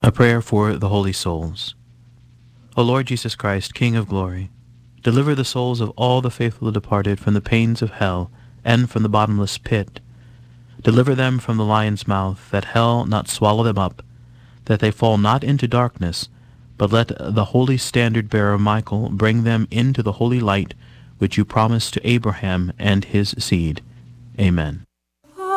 A prayer for the holy souls. O Lord Jesus Christ, King of glory, deliver the souls of all the faithful departed from the pains of hell and from the bottomless pit. Deliver them from the lion's mouth, that hell not swallow them up, that they fall not into darkness, but let the holy standard-bearer Michael bring them into the holy light which you promised to Abraham and his seed. Amen.